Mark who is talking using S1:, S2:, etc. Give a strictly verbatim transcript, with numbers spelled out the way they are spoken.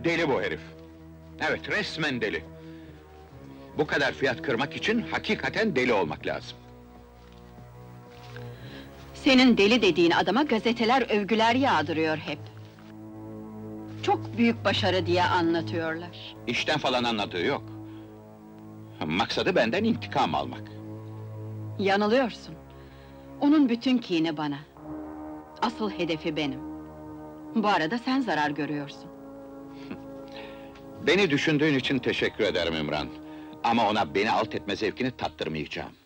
S1: Deli bu herif. Evet, resmen deli. Bu kadar fiyat kırmak için hakikaten deli olmak lazım.
S2: Senin deli dediğin adama gazeteler övgüler yağdırıyor hep. Çok büyük başarı diye anlatıyorlar.
S1: İşten falan anladığı yok. Maksadı benden intikam almak.
S2: Yanılıyorsun. Onun bütün kini bana. Asıl hedefi benim. Bu arada sen zarar görüyorsun.
S1: Beni düşündüğün için teşekkür ederim İmran. Ama ona beni alt etme zevkini tattırmayacağım.